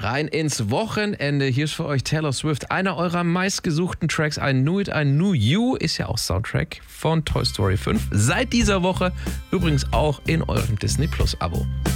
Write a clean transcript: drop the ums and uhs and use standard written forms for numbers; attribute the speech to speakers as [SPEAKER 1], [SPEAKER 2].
[SPEAKER 1] Rein ins Wochenende. Hier ist für euch Taylor Swift, einer eurer meistgesuchten Tracks. I Knew It, I Knew You ist ja auch Soundtrack von Toy Story 5. Seit dieser Woche übrigens auch in eurem Disney Plus Abo.